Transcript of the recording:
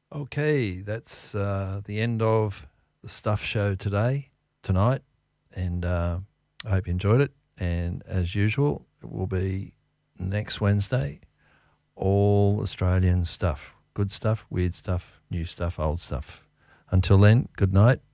Okay, that's the end of the Stuff Show tonight, and I hope you enjoyed it. And as usual, it will be next Wednesday, all Australian stuff. Good stuff, weird stuff, new stuff, old stuff. Until then, good night